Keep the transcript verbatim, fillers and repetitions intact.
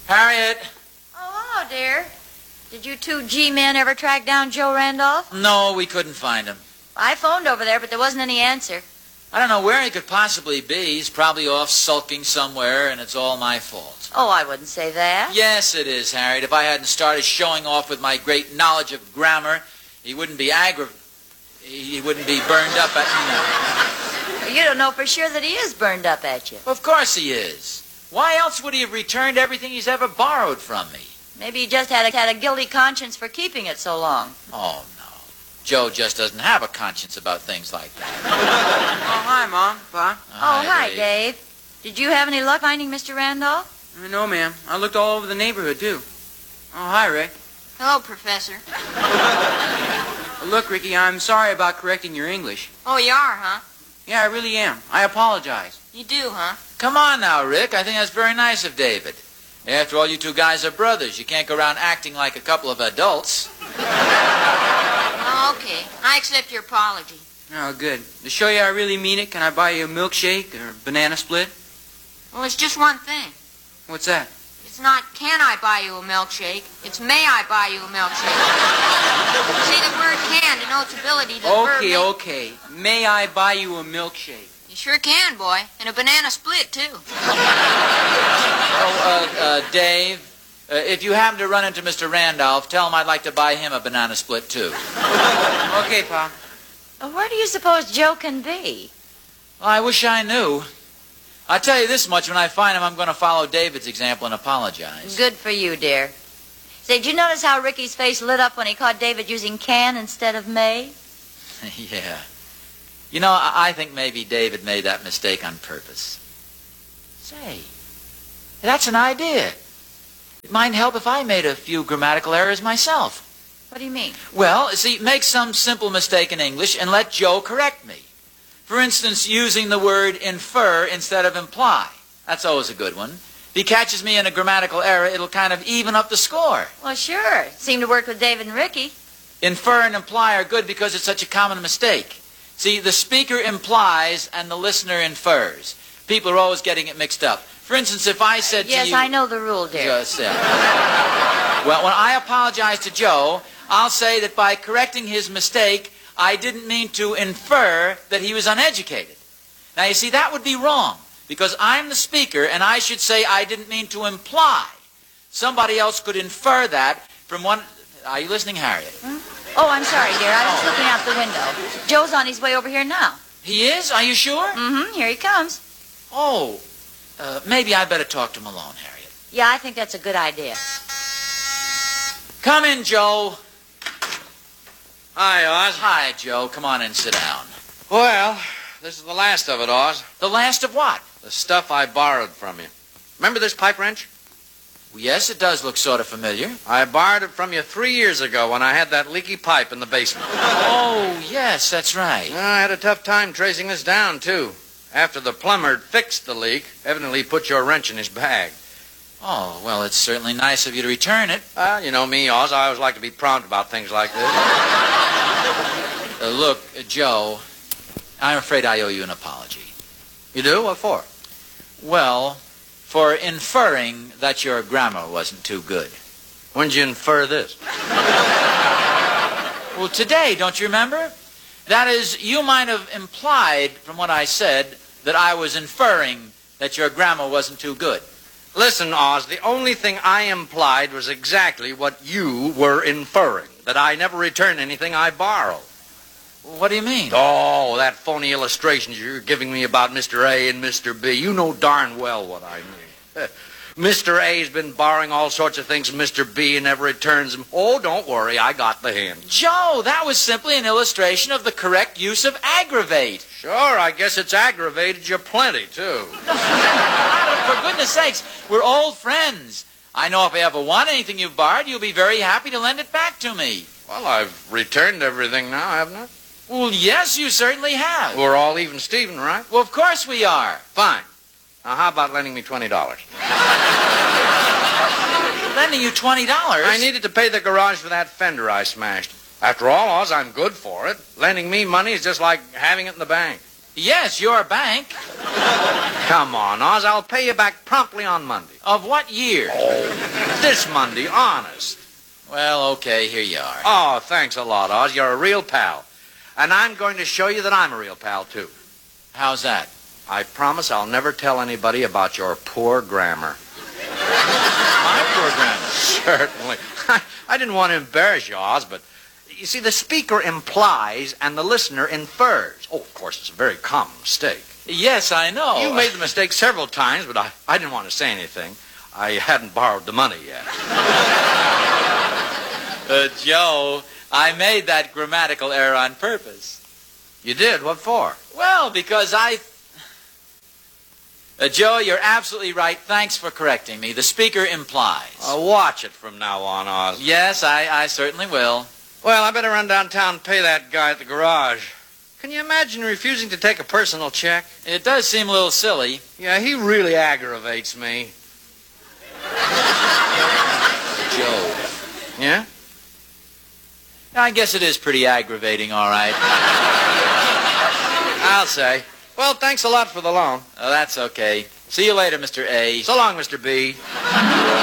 Harriet. Oh, hello, dear. Did you two G-men ever track down Joe Randolph? No, we couldn't find him. I phoned over there, but there wasn't any answer. I don't know where he could possibly be. He's probably off sulking somewhere, and it's all my fault. Oh, I wouldn't say that. Yes, it is, Harriet. If I hadn't started showing off with my great knowledge of grammar, he wouldn't be aggra... He wouldn't be burned up at... You don't know for sure that he is burned up at you. Well, of course he is. Why else would he have returned everything he's ever borrowed from me? Maybe he just had a, had a guilty conscience for keeping it so long. Oh, no. Joe just doesn't have a conscience about things like that. Oh, hi, Mom. Pa. Oh, hi, hi Dave. Dave. Did you have any luck finding Mister Randolph? Uh, no, ma'am. I looked all over the neighborhood, too. Oh, hi, Ray. Hello, Professor. Uh, look, Ricky, I'm sorry about correcting your English. Oh, you are, huh? Yeah, I really am. I apologize. You do, huh? Come on now, Rick. I think that's very nice of David. After all, you two guys are brothers. You can't go around acting like a couple of adults. Oh, okay. I accept your apology. Oh, good. To show you I really mean it, can I buy you a milkshake or a banana split? Well, it's just one thing. What's that? It's not, can I buy you a milkshake? It's, may I buy you a milkshake? See, the word can denotes ability to Okay, verb okay. May I buy you a milkshake? You sure can, boy. And a banana split, too. Oh, uh, uh, Dave, uh, if you happen to run into Mister Randolph, tell him I'd like to buy him a banana split, too. Okay, Pa. Well, where do you suppose Joe can be? Well, I wish I knew. I'll tell you this much, when I find him, I'm going to follow David's example and apologize. Good for you, dear. Say, did you notice how Ricky's face lit up when he caught David using can instead of may? Yeah. You know, I, I think maybe David made that mistake on purpose. Say, that's an idea. It might help if I made a few grammatical errors myself. What do you mean? Well, see, make some simple mistake in English and let Joe correct me. For instance, using the word infer instead of imply. That's always a good one. If he catches me in a grammatical error, it'll kind of even up the score. Well, sure. Seemed to work with David and Ricky. Infer and imply are good because it's such a common mistake. See, the speaker implies and the listener infers. People are always getting it mixed up. For instance, if I said yes, to you... Yes, I know the rule, dear. Just, yeah. Well, when I apologize to Joe, I'll say that by correcting his mistake, I didn't mean to infer that he was uneducated. Now, you see, that would be wrong, because I'm the speaker, and I should say I didn't mean to imply. Somebody else could infer that from one... Are you listening, Harriet? Hmm? Oh, I'm sorry, dear. I was oh. looking out the window. Joe's on his way over here now. He is? Are you sure? Mm-hmm. Here he comes. Oh, uh, maybe I better talk to him alone, Harriet. Yeah, I think that's a good idea. Come in, Joe. Hi, Oz. Hi, Joe. Come on in, sit down. Well, this is the last of it, Oz. The last of what? The stuff I borrowed from you. Remember this pipe wrench? Well, yes, it does look sort of familiar. I borrowed it from you three years ago when I had that leaky pipe in the basement. Oh, yes, that's right. Well, I had a tough time tracing this down, too. After the plumber fixed the leak, evidently put your wrench in his bag. Oh, well, it's certainly nice of you to return it. Well, you know me, Oz. I always like to be prompt about things like this. Uh, look, uh, Joe, I'm afraid I owe you an apology. You do? What for? Well, for inferring that your grammar wasn't too good. When'd you infer this? Well, today, don't you remember? That is, you might have implied from what I said that I was inferring that your grammar wasn't too good. Listen, Oz, the only thing I implied was exactly what you were inferring, that I never return anything I borrow. What do you mean? Oh, that phony illustrations you're giving me about Mister A and Mister B. You know darn well what I mean. Mister A's been borrowing all sorts of things from Mister B and never returns them. Oh, don't worry, I got the hint. Joe, that was simply an illustration of the correct use of aggravate. Sure, I guess it's aggravated you plenty, too. For goodness sakes, we're old friends. I know if I ever want anything you've borrowed, you'll be very happy to lend it back to me. Well, I've returned everything now, haven't I? Well, yes, you certainly have. We're all even Steven, right? Well, of course we are. Fine. Now, how about lending me twenty dollars? Lending you twenty dollars? I needed to pay the garage for that fender I smashed. After all, Oz, I'm good for it. Lending me money is just like having it in the bank. Yes, your bank. Come on, Oz. I'll pay you back promptly on Monday. Of what year? This Monday, honest. Well, okay, here you are. Oh, thanks a lot, Oz. You're a real pal. And I'm going to show you that I'm a real pal, too. How's that? I promise I'll never tell anybody about your poor grammar. My poor grammar. Certainly. I, I didn't want to embarrass you, Oz, but you see, the speaker implies and the listener infers. Oh, of course, it's a very common mistake. Yes, I know. You made the mistake several times, but I, I didn't want to say anything. I hadn't borrowed the money yet. Uh, Joe, I made that grammatical error on purpose. You did? What for? Well, because I... Uh, Joe, you're absolutely right. Thanks for correcting me. The speaker implies. Uh, watch it from now on, Oz. Yes, I, I certainly will. Well, I better run downtown and pay that guy at the garage. Can you imagine refusing to take a personal check? It does seem a little silly. Yeah, he really aggravates me. Joe. Yeah? I guess it is pretty aggravating, all right. I'll say. Well, thanks a lot for the loan. Oh, that's okay. See you later, Mister A. So long, Mister B.